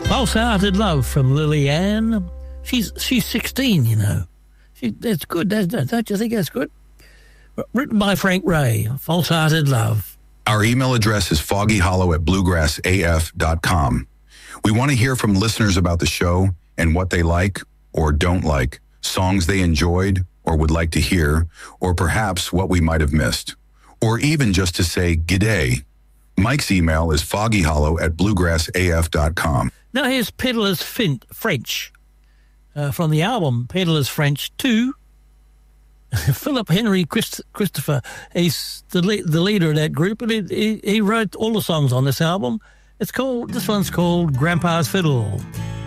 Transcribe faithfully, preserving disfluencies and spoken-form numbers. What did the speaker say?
False-Hearted Love from Lily-Anne. She's she's sixteen, you know. She, that's good, don't, don't you think that's good? Written by Frank Ray, False-Hearted Love. Our email address is foggyhollow at bluegrass a f dot com. We want to hear from listeners about the show and what they like or don't like, songs they enjoyed or would like to hear, or perhaps what we might have missed, or even just to say g'day. Mike's email is foggyhollow at bluegrass a f dot com. Now here's Peddler's fin- French uh, from the album Peddler's French two. Philip Henry Christ- Christopher, he's the le- the leader of that group, and he, he, he wrote all the songs on this album. It's called, this one's called Grandpa's Fiddle.